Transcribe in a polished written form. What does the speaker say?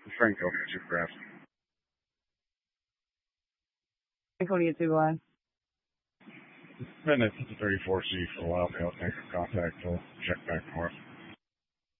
Franco, Supercraft. Franco to get to line. Been at 34C for a while now. Thanks for contact. We'll check back north.